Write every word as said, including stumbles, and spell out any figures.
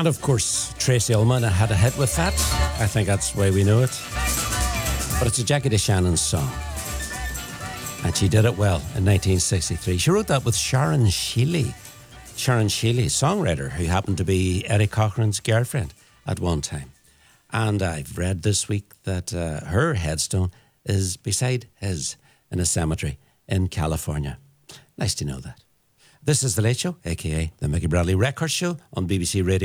And of course, Tracy Ullman had a hit with that. I think that's why we know it. But it's a Jackie DeShannon song. And she did it well in nineteen sixty-three. She wrote that with Sharon Shealy. Sharon Shealy, songwriter, who happened to be Eddie Cochran's girlfriend at one time. And I've read this week that uh, her headstone is beside his in a cemetery in California. Nice to know that. This is The Late Show, a k a The Mickey Bradley Record Show on B B C Radio.